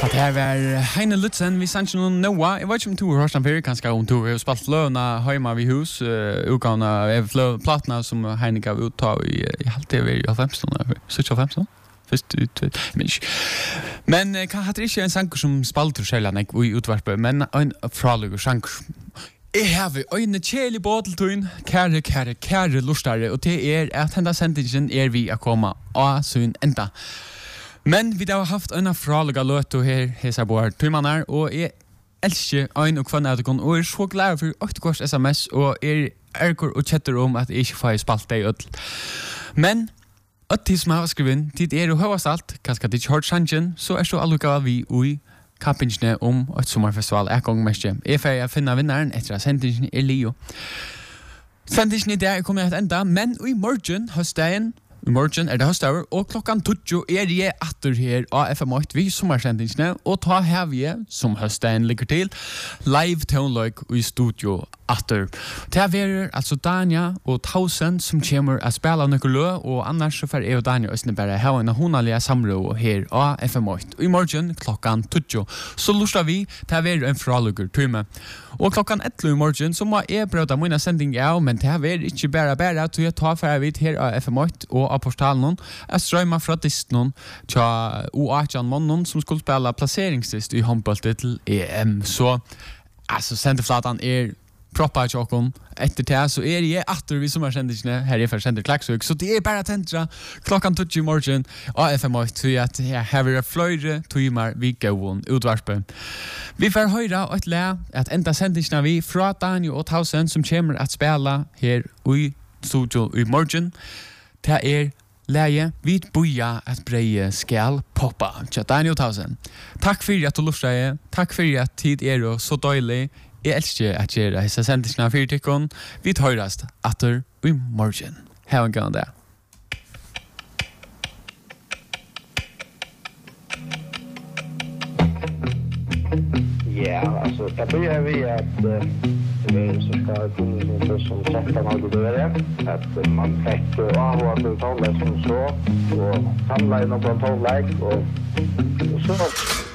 Att här var Heine Lutzen, vi sanns någon Noah. Jag vet inte om du har hört för kanske om du har spalt flöna hemma vid hus, utgåna plattorna som Heine gav ut ta i halvt det var 15 så 15. Först ut men kan hade inte en sang som spalter själva i utvarp men en fralig sang. Jeg har en kjærlig båteltøyen, kære lustare, og det at denne sendingen vi å komme av sin enda. Men vi har haft en fralige løte her, hese våre tøymaner, og jeg elsker en og kvann av dere, og så glad for 8 kors sms, og erker og chatter om at jeg ikke får spalt det ut. Men, at de som har skrevet, tid å høres alt, kanskje de ikke hørt sangen, så så allukava vi ui kampingene om et sommerfestival gongmestje. Jeg får finne vinneren etter at sendingen Leo. Sendingen i dag kommer til enda, men i morgen høstdagen, i morgen det høstdager, og klokkan 20 jeg atter her av FM8 vi sommersendingene, og ta her vi som høstdagen ligger til, live tonelike i studio atter. Det er altså Dania og Tausen som kommer å spille noen lø, og annars så får jeg og Dania også bare ha en hundelige samrå her av FM8. Og i morgen klokkan 20 så lurer vi til en fralukker time. Og klokkan 11 i morgen så må jeg prøve mine sendinger, men det er ikke bare til å ta for vidt her av FM8 og av portalen. Jeg strømmer fra disten til U18 måneden som skulle spille plasseringsdist i håndbollet til EM. Så altså sendeflatan proppa tjockon efter det så jag atter vi som har sendingene här i för sender klaxvik så det bara tentra klockan 20 i morgon och FM8 till att jag har flöjre timmar vi går utvarpe. Vi får höra ett lä att enda sendingene vi från Daniel och Tausen som kommer att spela här i studio i morgon. Det läge vid boja att breje skall poppa. Tja Daniel Tausen. Tack för att du lyssnade. Tack för att tid så dålig. Jeg elsker at gjøre hese sendingene av fyrtikken. Vi høyrast atter i morgen. Ha en gang det. Ja, altså, jeg börjar vi at så skal kunne noe som setter noe det være. At man fikk avhånd til tonleik som så, og samleie noe på tonleik, og så